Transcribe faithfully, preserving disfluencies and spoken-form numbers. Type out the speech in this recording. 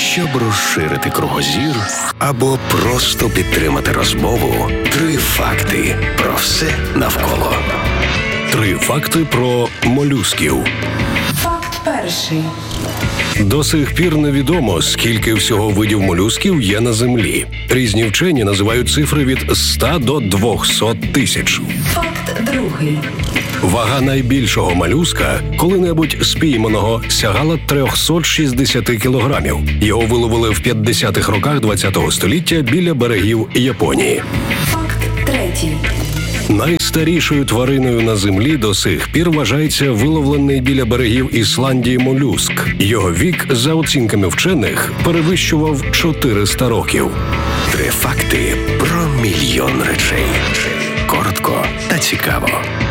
Щоб розширити кругозір або просто підтримати розмову, три факти про все навколо. Три факти про молюсків. Факт перший. До сих пір невідомо, скільки всього видів молюсків є на Землі. Різні вчені називають цифри від ста до двохсот тисяч. Факт другий. Вага найбільшого молюска, коли-небудь спійманого, сягала триста шістдесят кілограмів. Його виловили в п'ятдесятих роках ХХ століття біля берегів Японії. Факт третій. Найстарішою твариною на Землі до сих пір вважається виловлений біля берегів Ісландії молюск. Його вік, за оцінками вчених, перевищував чотириста років. Три факти про мільйон речей. Коротко та цікаво.